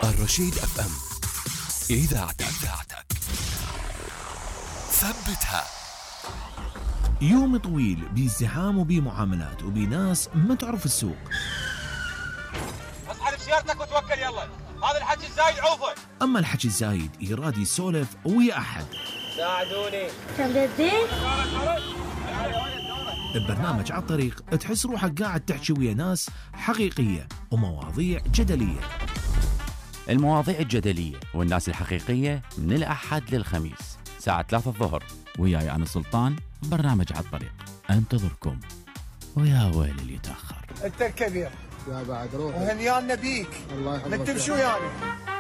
الرشيد اف ام، إذاعتك ثبتها. يوم طويل بازدحام وبمعاملات وبناس ما تعرف السوق. اسحب سيارتك وتوكل يلا، هذا الحكي الزايد عوفه. اما الحكي الزايد يراد يسولف ويا احد. ساعدوني. كم بديت؟ ببرنامج على الطريق تحس روحك قاعد تحكي ويا ناس حقيقية ومواضيع جدلية. المواضيع الجدلية والناس الحقيقية من الأحد للخميس ساعة 3 الظهر، وياي أنا سلطان. برنامج على الطريق انتظركم، ويا ويل اللي يتأخر. انت الكبير يا بعد روح وهنيانا بيك. الله يحفظك. نتمشوا يعني